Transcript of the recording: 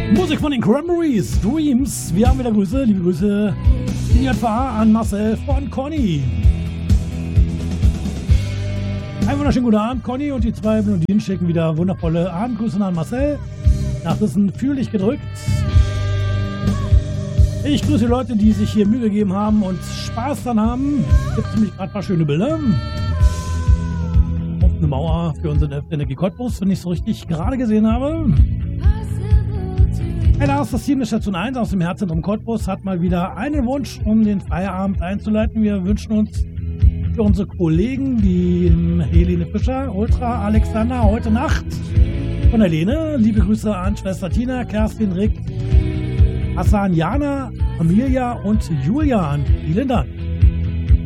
Musik von den Cranberries, Dreams. Wir haben wieder Grüße, liebe Grüße in die JVA an Marcel von Conny. Einen wunderschönen guten Abend, Conny, und die zwei Blondinen schicken wieder wundervolle Abendgrüße an Marcel. Nachrissen fühlig gedrückt. Ich grüße die Leute, die sich hier Mühe gegeben haben und Spaß dran haben. Gibt nämlich gerade ein paar schöne Bilder. Auf eine Mauer für unseren Energie Cottbus, wenn ich es so richtig gerade gesehen habe. Hey Lars, das Team der Station 1 aus dem Herzzentrum Cottbus hat mal wieder einen Wunsch, um den Feierabend einzuleiten. Wir wünschen uns für unsere Kollegen, die Helene Fischer, Ultra Alexander, heute Nacht von Helene. Liebe Grüße an Schwester Tina, Kerstin, Rick, Hassan, Jana, Amelia und Julian. Vielen Dank.